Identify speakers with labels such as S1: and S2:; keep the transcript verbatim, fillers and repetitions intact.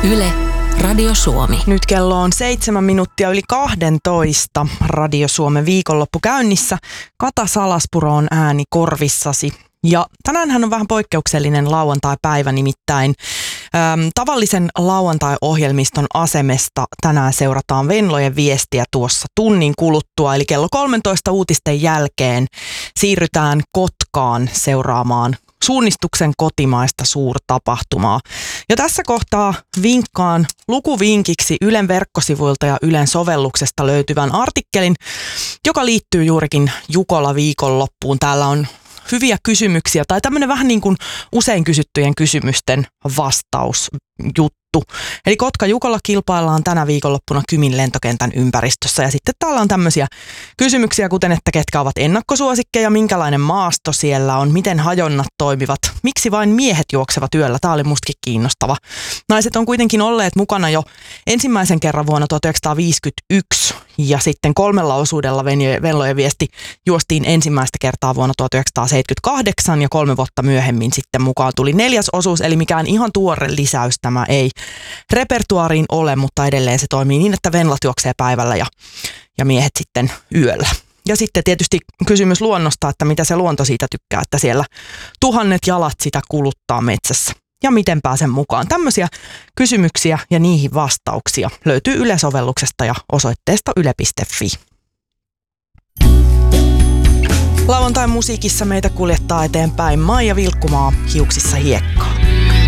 S1: Yle, Radio Suomi.
S2: Nyt kello on seitsemän minuuttia yli kahdentoista. Radio Suomen viikonloppu käynnissä. Kata Salaspuro on ääni korvissasi. Ja tänäänhän on vähän poikkeuksellinen lauantai-päivä, nimittäin äm, tavallisen lauantai-ohjelmiston asemesta tänään seurataan Venlojen viestiä tuossa tunnin kuluttua. Eli kello kolmetoista uutisten jälkeen siirrytään Kotkaan seuraamaan Suunnistuksen kotimaista suurtapahtumaa. Ja tässä kohtaa vinkkaan lukuvinkiksi Ylen verkkosivuilta ja Ylen sovelluksesta löytyvän artikkelin, joka liittyy juurikin Jukola viikonloppuun. Täällä on hyviä kysymyksiä tai tämmöinen vähän niin kuin usein kysyttyjen kysymysten vastausjuttu. Eli Kotka-Jukola kilpaillaan tänä viikonloppuna Kymin lentokentän ympäristössä. Ja sitten täällä on tämmöisiä kysymyksiä, kuten että ketkä ovat ennakkosuosikkeja, minkälainen maasto siellä on, miten hajonnat toimivat, miksi vain miehet juoksevat yöllä. Tämä oli mustakin kiinnostava. Naiset on kuitenkin olleet mukana jo ensimmäisen kerran vuonna tuhatyhdeksänsataaviisikymmentäyksi ja sitten kolmella osuudella Venlojen viesti juostiin ensimmäistä kertaa vuonna tuhatyhdeksänsataaseitsemänkymmentäkahdeksan ja kolme vuotta myöhemmin sitten mukaan tuli neljäs osuus, eli mikään ihan tuore lisäys tämä ei repertuaariin ole, mutta edelleen se toimii niin, että venlat juoksee päivällä ja, ja miehet sitten yöllä. Ja sitten tietysti kysymys luonnosta, että mitä se luonto siitä tykkää, että siellä tuhannet jalat sitä kuluttaa metsässä. Ja miten pääsen mukaan? Tämmöisiä kysymyksiä ja niihin vastauksia löytyy Yle-sovelluksesta ja osoitteesta yle piste fi. Lauantain musiikissa meitä kuljettaa eteenpäin Maija Vilkkumaa Hiuksissa hiekkaa.